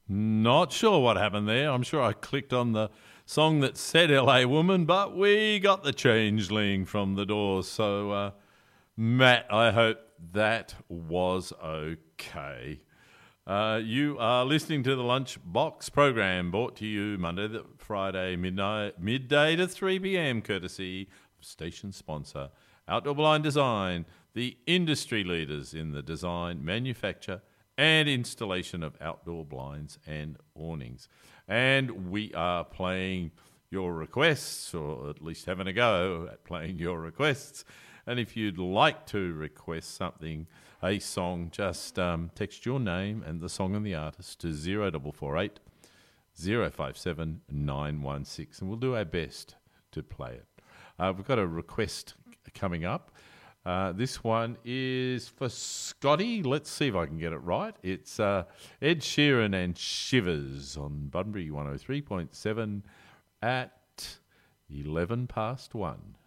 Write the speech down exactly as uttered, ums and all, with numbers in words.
Not sure what happened there. I'm sure I clicked on the song that said L A Woman, but we got the Changeling from the Doors. So, uh, Matt, I hope that was okay. Uh, you are listening to the Lunchbox program, brought to you Monday to Friday, midnight, midday to three p.m, courtesy of station sponsor Outdoor Blind Design, the industry leaders in the design, manufacture and installation of outdoor blinds and awnings. And we are playing your requests, or at least having a go at playing your requests. And if you'd like to request something, a song, just um, text your name and the song and the artist to zero four four eight, zero five seven, nine one six, and we'll do our best to play it. Uh, we've got a request coming up. Uh, this one is for Scotty. Let's see if I can get it right. It's uh, Ed Sheeran and Shivers on Bunbury one oh three point seven at eleven past one.